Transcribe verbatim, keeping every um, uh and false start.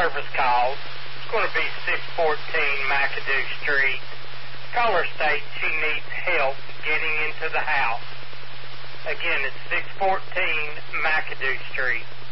service calls. It's going to be six fourteen McAdoo Street. Caller states she needs help getting into the house. Again, it's six fourteen McAdoo Street.